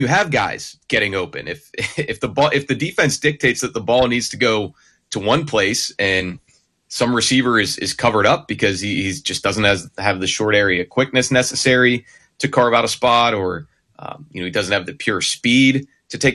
you have guys getting open. If the defense dictates that the ball needs to go to one place and some receiver is covered up because he just doesn't have the short area quickness necessary to carve out a spot, or he doesn't have the pure speed